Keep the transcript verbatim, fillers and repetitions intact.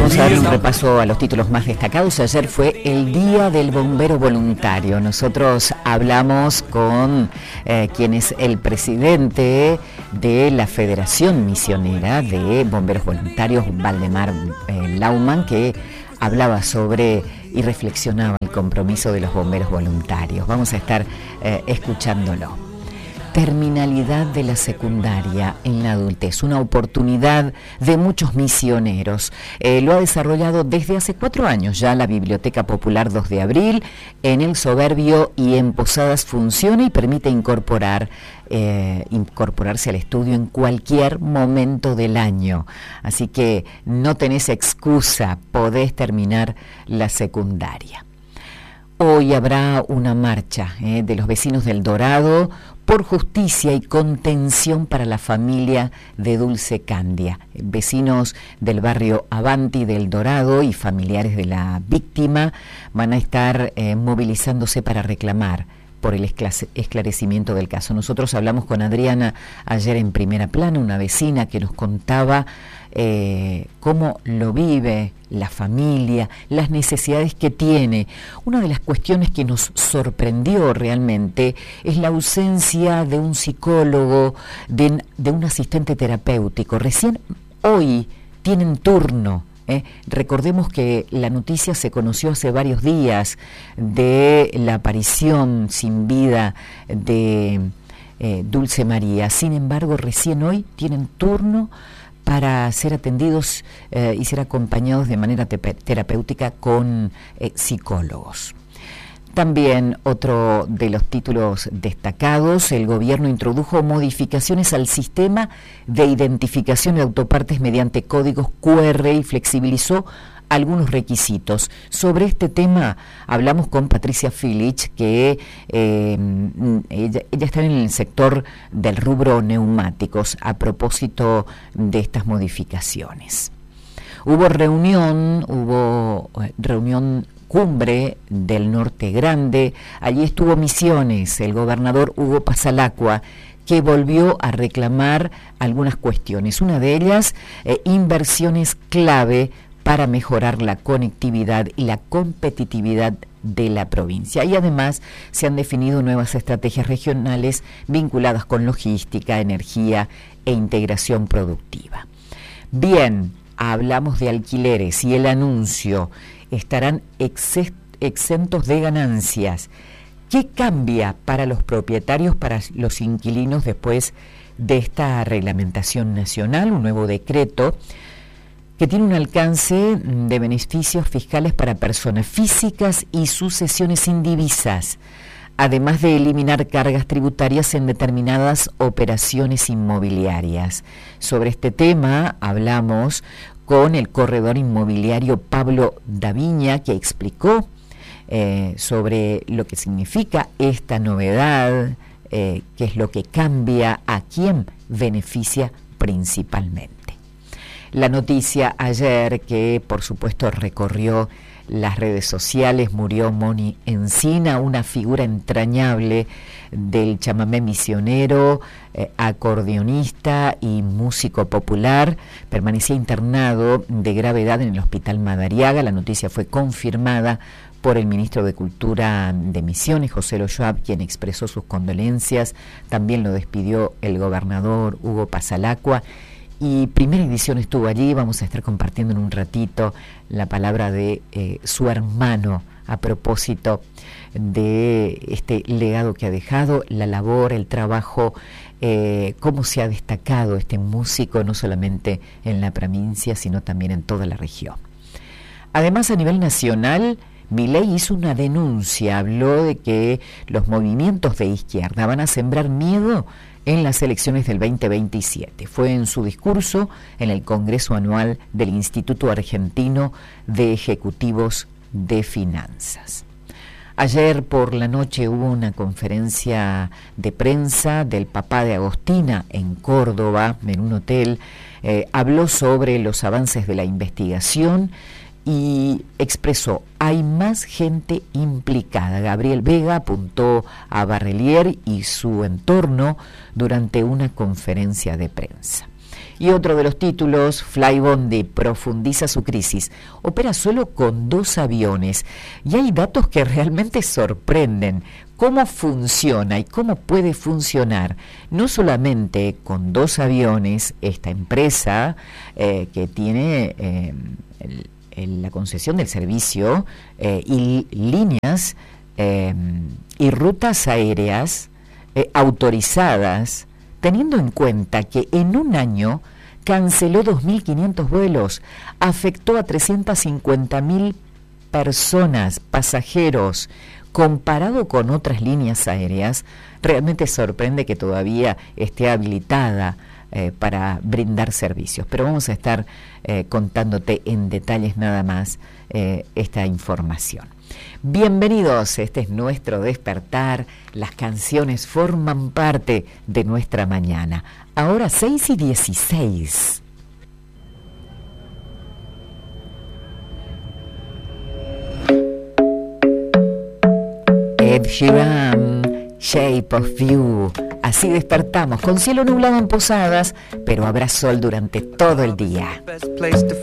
Vamos a dar un repaso a los títulos más destacados. Ayer fue el Día del Bombero Voluntario. Nosotros hablamos con eh, quien es el presidente de la Federación Misionera de Bomberos Voluntarios, Valdemar eh, Lauman, que hablaba sobre y reflexionaba el compromiso de los bomberos voluntarios. Vamos a estar eh, escuchándolo. Terminalidad de la secundaria en la adultez, una oportunidad de muchos misioneros. Eh, lo ha desarrollado desde hace cuatro años ya la Biblioteca Popular dos de abril. En El Soberbio y en Posadas funciona y permite incorporar eh, incorporarse al estudio en cualquier momento del año. Así que no tenés excusa, podés terminar la secundaria. Hoy habrá una marcha eh, de los vecinos del Dorado por justicia y contención para la familia de Dulce Candia. Vecinos del barrio Avanti del Dorado y familiares de la víctima van a estar eh, movilizándose para reclamar por el esclarecimiento del caso. Nosotros hablamos con Adriana ayer en Primera Plana, una vecina que nos contaba eh, cómo lo vive la familia, las necesidades que tiene. Una de las cuestiones que nos sorprendió realmente es la ausencia de un psicólogo, de, de un asistente terapéutico. Recién hoy tienen turno. Eh, recordemos que la noticia se conoció hace varios días de la aparición sin vida de eh, Dulce María. Sin embargo, recién hoy tienen turno para ser atendidos eh, y ser acompañados de manera te- terapéutica con eh, psicólogos. También otro de los títulos destacados, el gobierno introdujo modificaciones al sistema de identificación de autopartes mediante códigos cu erre y flexibilizó algunos requisitos. Sobre este tema hablamos con Patricia Filich, que eh, ella, ella está en el sector del rubro neumáticos a propósito de estas modificaciones. Hubo reunión, hubo reunión cumbre del Norte Grande. Allí estuvo Misiones, el gobernador Hugo Pasalacqua, que volvió a reclamar algunas cuestiones. Una de ellas, eh, inversiones clave para mejorar la conectividad y la competitividad de la provincia. Y además se han definido nuevas estrategias regionales vinculadas con logística, energía e integración productiva. Bien, hablamos de alquileres y el anuncio: estarán exentos de ganancias. ¿Qué cambia para los propietarios, para los inquilinos después de esta reglamentación nacional? Un nuevo decreto que tiene un alcance de beneficios fiscales para personas físicas y sucesiones indivisas, además de eliminar cargas tributarias en determinadas operaciones inmobiliarias. Sobre este tema hablamos con el corredor inmobiliario Pablo Daviña, que explicó eh, sobre lo que significa esta novedad, eh, qué es lo que cambia, a quién beneficia principalmente. La noticia ayer que por supuesto recorrió las redes sociales: murió Moni Encina, una figura entrañable del chamamé misionero, eh, acordeonista y músico popular. Permanecía internado de gravedad en el Hospital Madariaga. La noticia fue confirmada por el ministro de Cultura de Misiones, José Loyoab, quien expresó sus condolencias. También lo despidió el gobernador Hugo Pasalacqua. Y Primera Edición estuvo allí. Vamos a estar compartiendo en un ratito la palabra de eh, su hermano a propósito de este legado que ha dejado, la labor, el trabajo, eh, cómo se ha destacado este músico no solamente en la provincia, sino también en toda la región. Además, a nivel nacional, Milei hizo una denuncia, habló de que los movimientos de izquierda van a sembrar miedo en las elecciones del veinte veintisiete. Fue en su discurso en el Congreso Anual del Instituto Argentino de Ejecutivos de Finanzas. Ayer por la noche hubo una conferencia de prensa del papá de Agostina en Córdoba, en un hotel. Eh, habló sobre los avances de la investigación y expresó: hay más gente implicada. Gabriel Vega apuntó a Barrelier y su entorno durante una conferencia de prensa. Y otro de los títulos, Flybondi profundiza su crisis. Opera solo con dos aviones. Y hay datos que realmente sorprenden. ¿Cómo funciona y cómo puede funcionar? No solamente con dos aviones, esta empresa eh, que tiene eh, el, el, la concesión del servicio eh, y líneas eh, y rutas aéreas eh, autorizadas, teniendo en cuenta que en un año canceló dos mil quinientos vuelos, afectó a trescientas cincuenta mil personas, pasajeros. Comparado con otras líneas aéreas, realmente sorprende que todavía esté habilitada eh, para brindar servicios. Pero vamos a estar eh, contándote en detalles nada más eh, esta información. Bienvenidos, este es nuestro despertar, las canciones forman parte de nuestra mañana. Ahora seis y dieciséis. Ed Sheeran, Shape of You. Así despertamos con cielo nublado en Posadas, pero habrá sol durante todo el día.